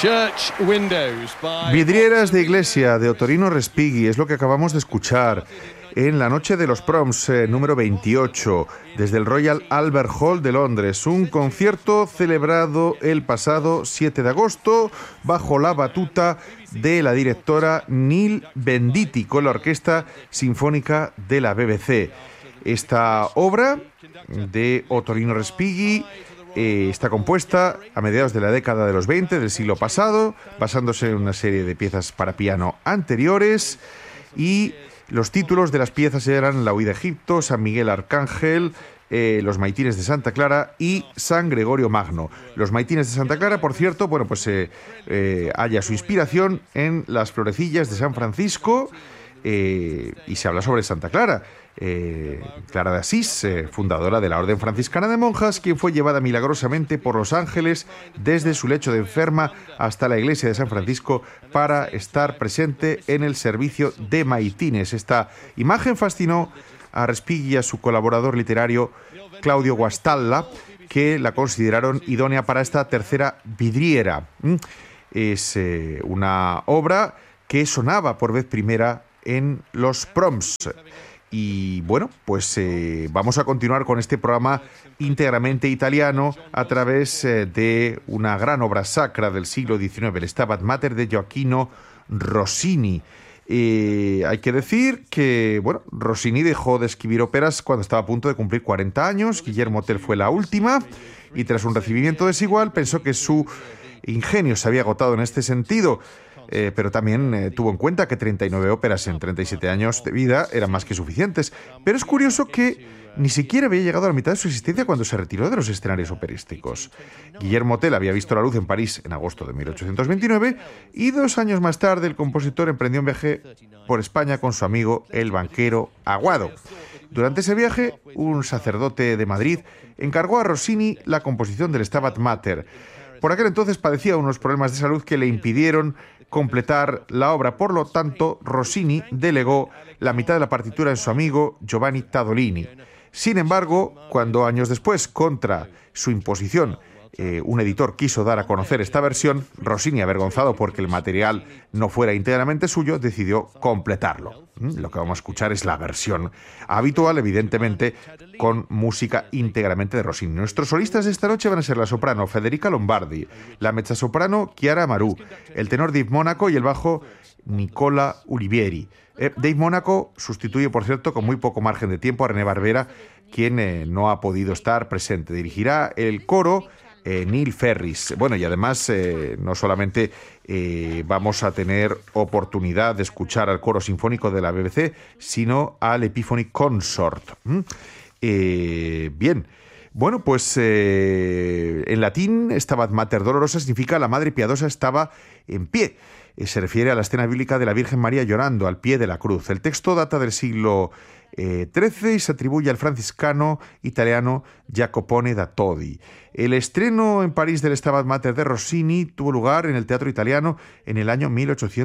Vidrieras de iglesia de Ottorino Respighi es lo que acabamos de escuchar en la noche de los Proms número 28 desde el Royal Albert Hall de Londres, un concierto celebrado el pasado 7 de agosto bajo la batuta de la directora Neil Venditti con la Orquesta Sinfónica de la BBC. Esta obra de Ottorino Respighi está compuesta a mediados de la década de los 20 del siglo pasado, basándose en una serie de piezas para piano anteriores, y los títulos de las piezas eran La huida a Egipto, San Miguel Arcángel, Los Maitines de Santa Clara y San Gregorio Magno. Los Maitines de Santa Clara, por cierto, halla su inspiración en las florecillas de San Francisco, y se habla sobre Santa Clara. Clara de Asís, fundadora de la Orden Franciscana de Monjas, quien fue llevada milagrosamente por los ángeles desde su lecho de enferma hasta la iglesia de San Francisco para estar presente en el servicio de maitines. Esta imagen fascinó a Respighi y a su colaborador literario Claudio Guastalla, que la consideraron idónea para esta tercera vidriera. Es una obra que sonaba por vez primera en los Proms. Y bueno, pues vamos a continuar con este programa íntegramente italiano a través de una gran obra sacra del siglo XIX, el Stabat Mater de Gioachino Rossini. Hay que decir que, bueno, Rossini dejó de escribir óperas cuando estaba a punto de cumplir 40 años. Guillermo Tell fue la última, y tras un recibimiento desigual pensó que su ingenio se había agotado en este sentido. Pero también tuvo en cuenta que 39 óperas en 37 años de vida eran más que suficientes. Pero es curioso que ni siquiera había llegado a la mitad de su existencia cuando se retiró de los escenarios operísticos. Guillermo Tell había visto la luz en París en agosto de 1829 y 2 años más tarde el compositor emprendió un viaje por España con su amigo el banquero Aguado. Durante ese viaje, un sacerdote de Madrid encargó a Rossini la composición del Stabat Mater. Por aquel entonces padecía unos problemas de salud que le impidieron completar la obra. Por lo tanto, Rossini delegó la mitad de la partitura en su amigo Giovanni Tadolini. Sin embargo, cuando años después, contra su imposición, un editor quiso dar a conocer esta versión, Rossini, avergonzado porque el material no fuera íntegramente suyo, decidió completarlo. Lo que vamos a escuchar es la versión habitual, evidentemente, con música íntegramente de Rossini. Nuestros solistas de esta noche van a ser la soprano Federica Lombardi, la mezzasoprano Chiara Amarú, el tenor Dave Monaco y el bajo Nicola Ulivieri. Dave Monaco sustituye, por cierto, con muy poco margen de tiempo a René Barbera, quien no ha podido estar presente. Dirigirá el coro Neil Ferris. Bueno, y además no solamente vamos a tener oportunidad de escuchar al coro sinfónico de la BBC, sino al Epiphany Consort. Bien, bueno, pues en latín Stabat Mater Dolorosa significa la Madre Piadosa estaba en pie. Se refiere a la escena bíblica de la Virgen María llorando al pie de la cruz. El texto data del siglo XIII y se atribuye al franciscano italiano Jacopone da Todi. El estreno en París del Stabat Mater de Rossini tuvo lugar en el Teatro Italiano en el año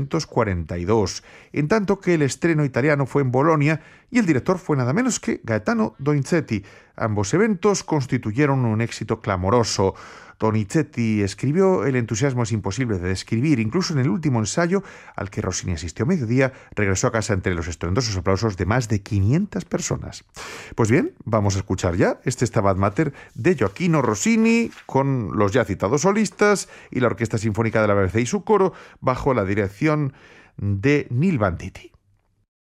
1842, en tanto que el estreno italiano fue en Bolonia y el director fue nada menos que Gaetano Donizetti. Ambos eventos constituyeron un éxito clamoroso. Donizetti escribió: el entusiasmo es imposible de describir. Incluso en el último ensayo, al que Rossini asistió a mediodía, regresó a casa entre los estruendosos aplausos de más de 500 personas. Pues bien, vamos a escuchar ya este Stabat Mater de Gioachino Rossini con los ya citados solistas y la Orquesta Sinfónica de la BBC y su coro bajo la dirección de Neil Venditti.